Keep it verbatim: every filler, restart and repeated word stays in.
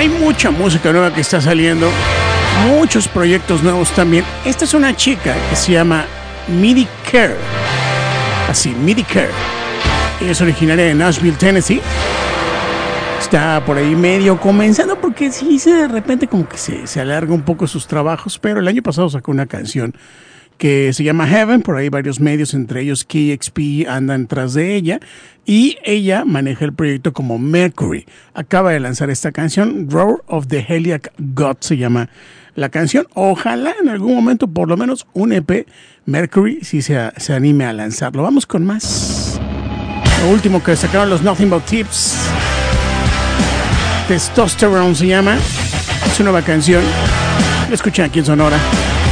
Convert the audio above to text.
hay mucha música nueva que está saliendo, muchos proyectos nuevos también. Esta es una chica que se llama Midi Kerr, así, Midi Kerr. Ella es originaria de Nashville, Tennessee. Está por ahí medio comenzando porque sí, de repente como que se, se alarga un poco sus trabajos, pero el año pasado sacó una canción que se llama Heaven. Por ahí varios medios, entre ellos K X P, andan tras de ella, y ella maneja el proyecto como Mercury. Acaba de lanzar esta canción, Roar of the Heliac God se llama la canción. Ojalá en algún momento por lo menos un E P Mercury si se, se anime a lanzarlo. Vamos con más. Lo último que sacaron los Nothing But Tips, Testosterone se llama, es una nueva canción. Lo escuchan aquí en Sonora.